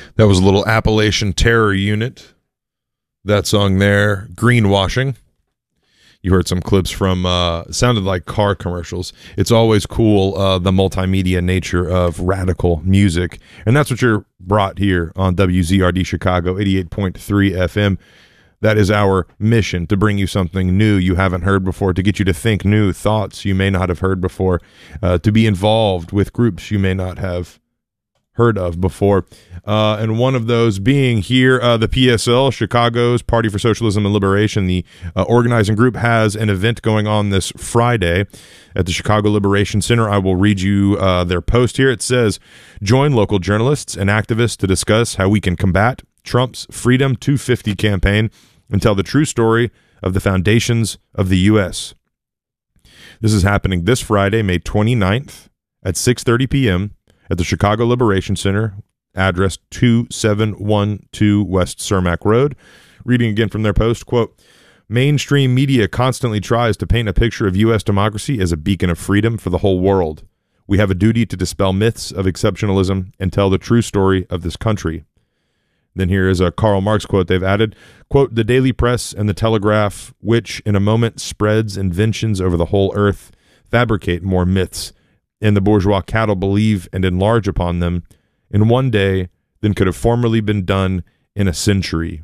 That was a little Appalachian Terror Unit. That song there, Greenwashing. You heard some clips from, sounded like car commercials. It's always cool, the multimedia nature of radical music. And that's what you're brought here on WZRD Chicago, 88.3 FM. That is our mission, to bring you something new you haven't heard before, to get you to think new thoughts you may not have heard before, to be involved with groups you may not have heard of before. And one of those being here, the PSL, Chicago's Party for Socialism and Liberation. The organizing group has an event going on this Friday at the Chicago Liberation Center. I will read you their post here. It says, join local journalists and activists to discuss how we can combat Trump's Freedom 250 campaign and tell the true story of the foundations of the U.S. This is happening this Friday, May 29th at 6:30 p.m. at the Chicago Liberation Center, address 2712 West Cermak Road. Reading again from their post, quote, mainstream media constantly tries to paint a picture of U.S. democracy as a beacon of freedom for the whole world. We have a duty to dispel myths of exceptionalism and tell the true story of this country. Then here is a Karl Marx quote they've added. Quote, the daily press and the telegraph, which in a moment spreads inventions over the whole earth, fabricate more myths, and the bourgeois cattle believe and enlarge upon them in one day than could have formerly been done in a century.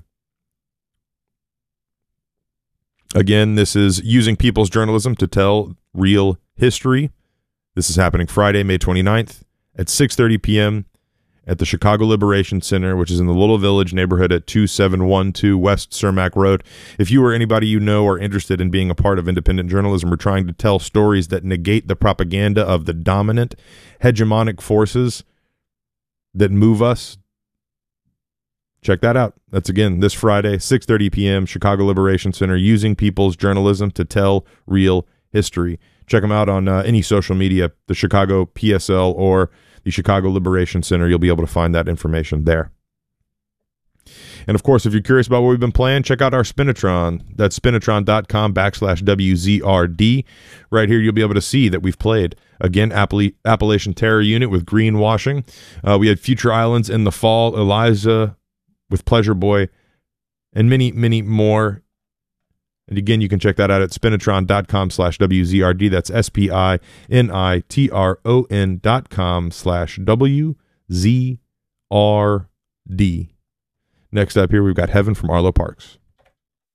Again, this is using people's journalism to tell real history. This is happening Friday, May 29th at 6:30 p.m. at the Chicago Liberation Center, which is in the Little Village neighborhood at 2712 West Cermak Road. If you or anybody you know are interested in being a part of independent journalism or trying to tell stories that negate the propaganda of the dominant hegemonic forces that move us, check that out. That's, again, this Friday, 6:30 p.m., Chicago Liberation Center, using people's journalism to tell real history. Check them out on any social media, the Chicago PSL or the Chicago Liberation Center. You'll be able to find that information there. And, of course, if you're curious about what we've been playing, check out our Spinatron. That's spinatron.com/WZRD. Right here, you'll be able to see that we've played, again, Appalachian Terror Unit with Greenwashing. We had Future Islands in the fall, Eliza with Pleasure Boy, and many, many more. And again, you can check that out at spinatron.com/WZRD. That's spinitron.com/WZRD. Next up here, we've got Heaven from Arlo Parks.